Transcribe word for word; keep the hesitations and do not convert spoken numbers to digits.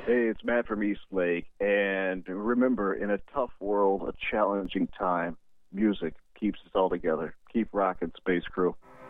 Hey, it's Matt from Eastlake. And remember, in a tough world, a challenging time, music keeps us all together. Keep rocking, Space Crew.